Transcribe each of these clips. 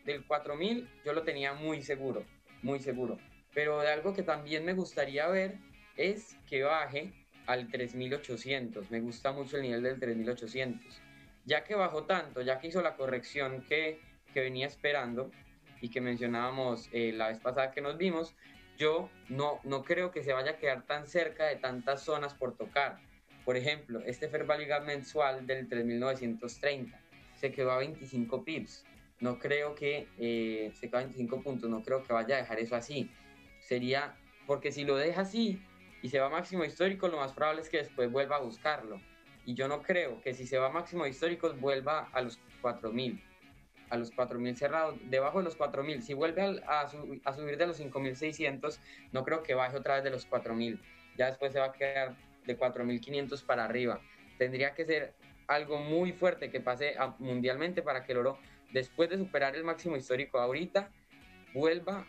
del 4000 yo lo tenía muy seguro, muy seguro. Pero de algo que también me gustaría ver es que baje al 3800. Me gusta mucho el nivel del 3800. Ya que bajó tanto, ya que hizo la corrección que venía esperando y que mencionábamos la vez pasada que nos vimos, yo no creo que se vaya a quedar tan cerca de tantas zonas por tocar. Por ejemplo, este Fair Value Gap mensual del 3930 se quedó a 25 pips. No creo que se quedó a 25 puntos, no creo que vaya a dejar eso así. Sería, porque si lo deja así y se va a máximo histórico, lo más probable es que después vuelva a buscarlo. Y yo no creo que si se va a máximo históricos vuelva a los 4000, a los 4000 cerrados, debajo de los 4000. Si vuelve a subir de los 5600, no creo que baje otra vez de los 4000. Ya después se va a quedar de 4500 para arriba. Tendría que ser algo muy fuerte que pase mundialmente para que el oro, después de superar el máximo histórico ahorita, vuelva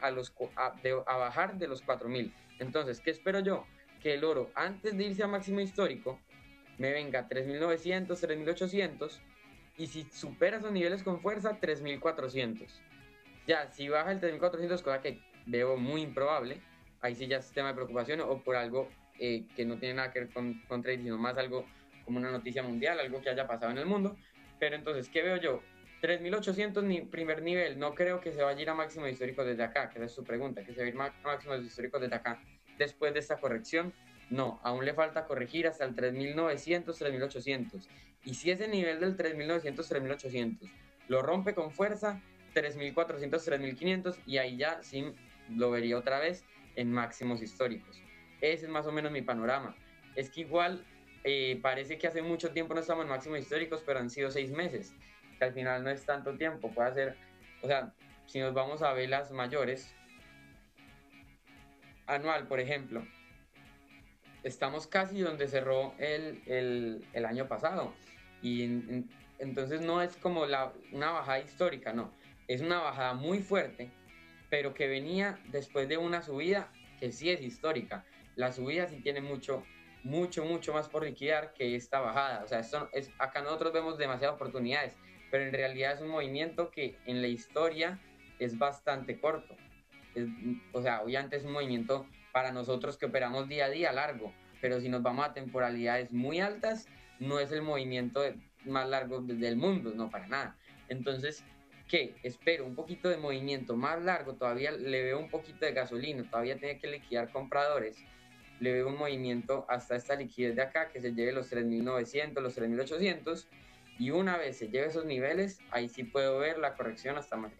a bajar de los 4000. Entonces, ¿qué espero yo? Que el oro, antes de irse a máximo histórico, me venga 3900, 3800, y si supera esos niveles con fuerza, 3400. Ya, si baja el 3400, cosa que veo muy improbable, ahí sí ya es tema de preocupación o por algo que no tiene nada que ver con trading, sino más algo como una noticia mundial, algo que haya pasado en el mundo. Pero entonces, ¿qué veo yo? 3800 primer nivel, no creo que se vaya a ir a máximos históricos desde acá, que esa es su pregunta, que se va a ir a máximos históricos desde acá después de esta corrección. No, aún le falta corregir hasta el 3900, 3800. Y si ese nivel del 3900, 3800 lo rompe con fuerza, 3400, 3500, y ahí ya sí lo vería otra vez en máximos históricos. Ese es más o menos mi panorama. Es que igual parece que hace mucho tiempo no estamos en máximos históricos, pero han sido 6 meses, que al final no es tanto tiempo. Puede ser, o sea, si nos vamos a velas mayores, anual, por ejemplo, estamos casi donde cerró el año pasado. Y entonces no es como una bajada histórica, no. Es una bajada muy fuerte, pero que venía después de una subida que sí es histórica. La subida sí tiene mucho más por liquidar que esta bajada. O sea, acá nosotros vemos demasiadas oportunidades, pero en realidad es un movimiento que en la historia es bastante corto. O sea, obviamente es un movimiento para nosotros que operamos día a día largo, pero si nos vamos a temporalidades muy altas, no es el movimiento más largo del mundo, no, para nada. Entonces, ¿qué? Espero un poquito de movimiento más largo, todavía le veo un poquito de gasolina, todavía tiene que liquidar compradores, le veo un movimiento hasta esta liquidez de acá, que se lleve los 3900, los 3800, y una vez se lleve esos niveles, ahí sí puedo ver la corrección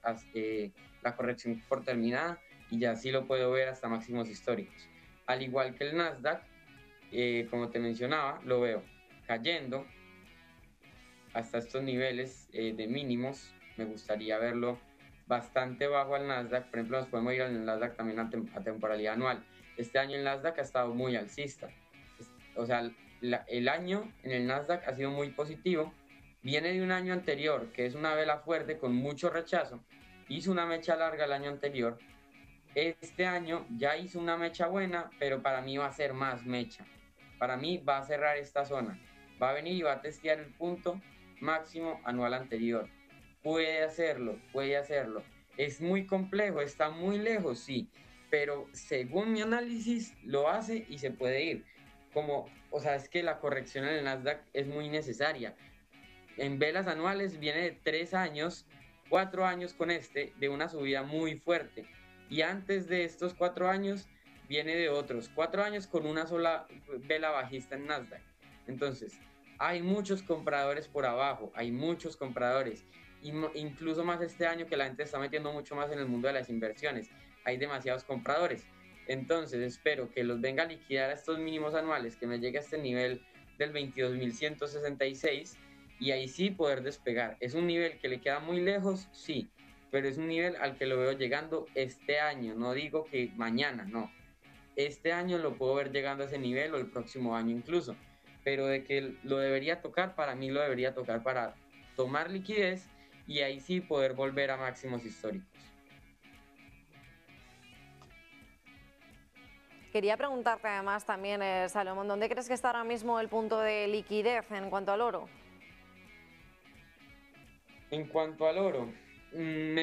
la corrección por terminada, y ya sí lo puedo ver hasta máximos históricos. Al igual que el Nasdaq, como te mencionaba, lo veo cayendo hasta estos niveles de mínimos. Me gustaría verlo bastante bajo al Nasdaq. Por ejemplo, nos podemos ir al Nasdaq también a temporalidad anual. Este año el Nasdaq ha estado muy alcista. O sea, el año en el Nasdaq ha sido muy positivo. Viene de un año anterior, que es una vela fuerte con mucho rechazo. Hizo una mecha larga el año anterior. Este año ya hizo una mecha buena, pero para mí va a ser más mecha. Para mí va a cerrar esta zona. Va a venir y va a testear el punto máximo anual anterior. Puede hacerlo, puede hacerlo. Es muy complejo, está muy lejos, sí, pero según mi análisis lo hace y se puede ir. Como, o sea, es que la corrección en el Nasdaq es muy necesaria. En velas anuales viene de 3 años, 4 años con de una subida muy fuerte. Y antes de estos 4 años viene de otros 4 años con una sola vela bajista en Nasdaq. Entonces, hay muchos compradores por abajo, hay muchos compradores. Incluso más este año que la gente está metiendo mucho más en el mundo de las inversiones. Hay demasiados compradores. Entonces, espero que los venga a liquidar a estos mínimos anuales, que me llegue a este nivel del 22.166, y ahí sí poder despegar. Es un nivel que le queda muy lejos, sí, pero es un nivel al que lo veo llegando este año. No digo que mañana, no. Este año lo puedo ver llegando a ese nivel o el próximo año incluso, pero de que lo debería tocar, para mí lo debería tocar para tomar liquidez y ahí sí poder volver a máximos históricos. Quería preguntarte además también, Salomón, ¿dónde crees que está ahora mismo el punto de liquidez en cuanto al oro? En cuanto al oro, me